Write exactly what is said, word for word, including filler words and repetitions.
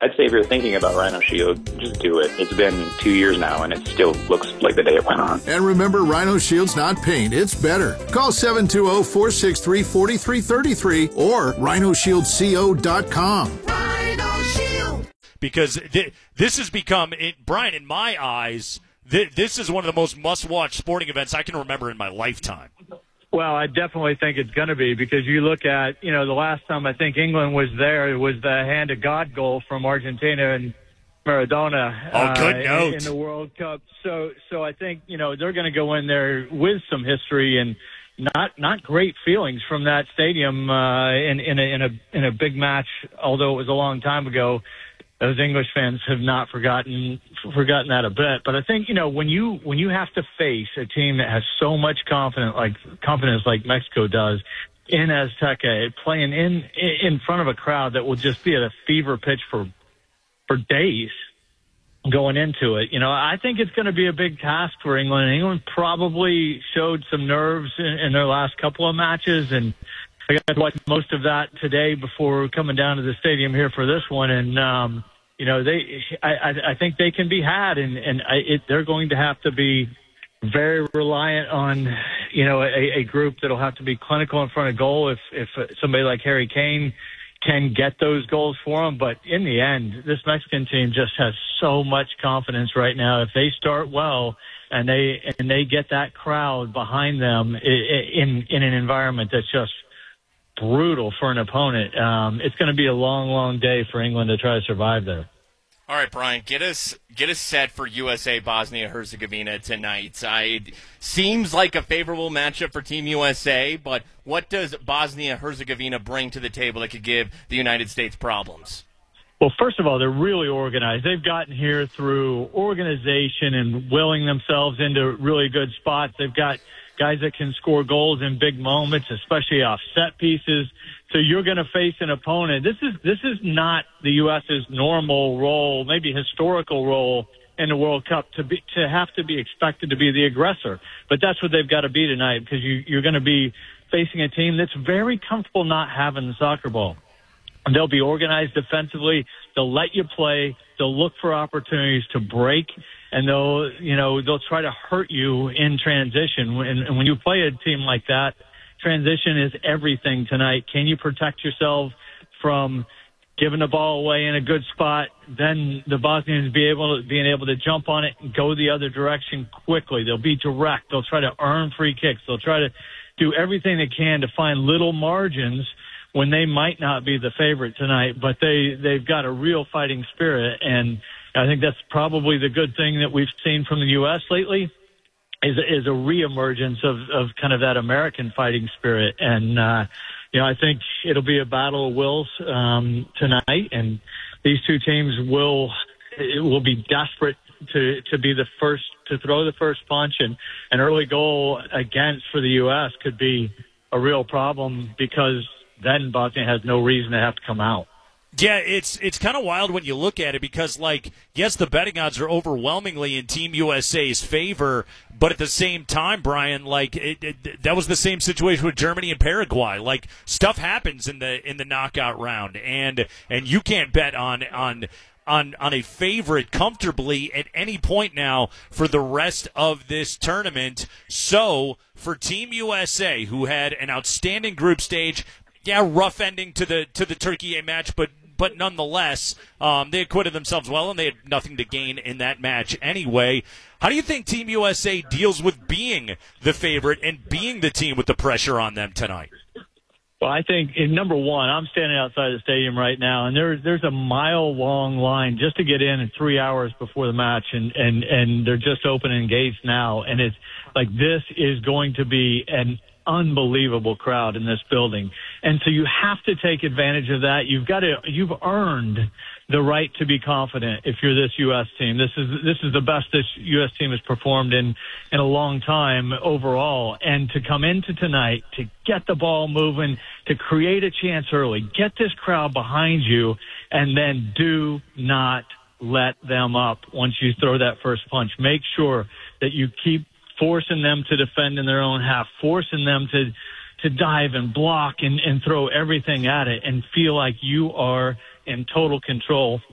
I'd say if you're thinking about Rhino Shield, just do it. It's been two years now, and it still looks like the day it went on. And remember, Rhino Shield's not paint, it's better. Call seven two zero, four six three, four three three three or rhino shield co dot com. Rhino Shield. Because th- this has become, it, Brian, in my eyes, th- this is one of the most must-watch sporting events I can remember in my lifetime. Well, I definitely think it's going to be, because you look at, you know, the last time I think England was there, it was the hand of God goal from Argentina and Maradona oh, good uh, note. in, in the World Cup. So, so I think, you know, they're going to go in there with some history and not not great feelings from that stadium uh, in in a, in a in a big match. Although it was a long time ago, those English fans have not forgotten forgotten that a bit. But I think, you know, when you when you have to face a team that has so much confidence like confidence like Mexico does in Azteca, playing in in front of a crowd that will just be at a fever pitch for for days going into it, you know, I think it's going to be a big task for England. England probably showed some nerves in, in their last couple of matches, and I got to watch most of that today before coming down to the stadium here for this one. And um, you know, they, I, I think they can be had, and and I, it, they're going to have to be very reliant on, you know, a, a group that'll have to be clinical in front of goal if if somebody like Harry Kane can get those goals for them. But in the end, this Mexican team just has so much confidence right now. If they start well and they and they get that crowd behind them in in an environment that's just brutal for an opponent, um, it's going to be a long, long day for England to try to survive there. All right, Brian, get us get us set for U S A Bosnia Herzegovina tonight. I, it seems like a favorable matchup for Team U S A, but what does Bosnia Herzegovina bring to the table that could give the United States problems? Well, first of all, they're really organized. They've gotten here through organization and willing themselves into really good spots. They've got guys that can score goals in big moments, especially off set pieces. So you're going to face an opponent. This is this is not the U S's normal role, maybe historical role in the World Cup, to be to have to be expected to be the aggressor. But that's what they've got to be tonight, because you, you're going to be facing a team that's very comfortable not having the soccer ball. And they'll be organized defensively. They'll let you play. They'll look for opportunities to break, and they'll you know they'll try to hurt you in transition. And, and when you play a team like that, transition is everything tonight. Can you protect yourself from giving the ball away in a good spot? Then the Bosnians be able to, being able to jump on it and go the other direction quickly. They'll be direct. They'll try to earn free kicks. They'll try to do everything they can to find little margins when they might not be the favorite tonight. But they, they've got a real fighting spirit, and I think that's probably the good thing that we've seen from the U S lately. Is, is a reemergence of, of kind of that American fighting spirit. And, uh, you know, I think it'll be a battle of wills um, tonight, and these two teams will it will be desperate to, to be the first, to throw the first punch, and an early goal against for the U S could be a real problem, because then Bosnia has no reason to have to come out. Yeah, it's it's kind of wild when you look at it, because, like, yes, the betting odds are overwhelmingly in Team U S A's favor, but at the same time, Brian, like, it, it, that was the same situation with Germany and Paraguay. Like, stuff happens in the in the knockout round, and and you can't bet on on on on a favorite comfortably at any point now for the rest of this tournament. So for Team U S A, who had an outstanding group stage, yeah, rough ending to the to the Turkey match, but. But nonetheless, um, they acquitted themselves well, and they had nothing to gain in that match anyway. How do you think Team U S A deals with being the favorite and being the team with the pressure on them tonight? Well, I think, in number one, I'm standing outside the stadium right now, and there's there's a mile-long line just to get in in three hours before the match, and, and, and they're just open and engaged now. And it's like, this is going to be an unbelievable crowd in this building, and so you have to take advantage of that. You've got to, you've earned the right to be confident if you're this U S team. This is this is the best this U S team has performed in in a long time overall, and to come into tonight, to get the ball moving, to create a chance early, get this crowd behind you, and then do not let them up once you throw that first punch. Make sure that you keep forcing them to defend in their own half, forcing them to to dive and block and, and throw everything at it, and feel like you are in total control